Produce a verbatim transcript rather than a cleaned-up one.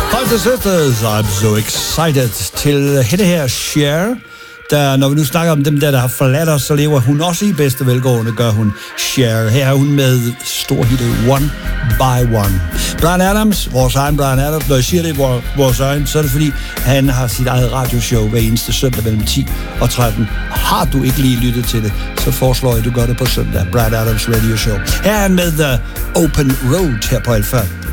Brothers and Sisters, I'm so excited. Til hende her, Cher, der, når vi nu snakker om dem der, der har forladt os, så lever hun også i bedste velgående, gør hun, Cher. Her er hun med storhittet One by One. Bryan Adams, vores egen Bryan Adams, når jeg siger det vores egen, så er det fordi, han har sit eget radioshow hver eneste søndag mellem ti og tretten. Har du ikke lige lyttet til det, så foreslår jeg, at du gør det på søndag. Bryan Adams Radio Show. Her er han med The Open Road her på Alpha